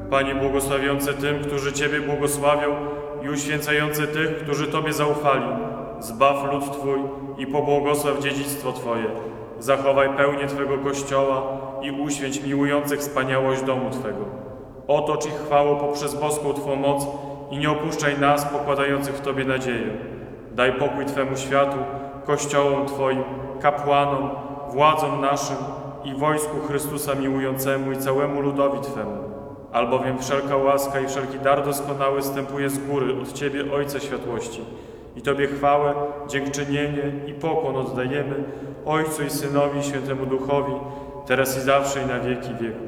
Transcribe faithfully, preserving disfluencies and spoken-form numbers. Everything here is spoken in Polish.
Panie błogosławiący tym, którzy Ciebie błogosławią i uświęcający tych, którzy Tobie zaufali. Zbaw lud Twój i pobłogosław dziedzictwo Twoje. Zachowaj pełnię Twego Kościoła i uświęć miłujących wspaniałość domu Twego. Otocz ich chwałą poprzez boską Twą moc i nie opuszczaj nas, pokładających w Tobie nadzieję. Daj pokój Twemu światu, kościołom Twoim, kapłanom, władzom naszym i wojsku Chrystusa miłującemu i całemu ludowi Twemu. Albowiem wszelka łaska i wszelki dar doskonały stępuje z góry od Ciebie, Ojca światłości. I Tobie chwałę, dziękczynienie i pokłon oddajemy, Ojcu i Synowi i Świętemu Duchowi, teraz i zawsze i na wieki wieków.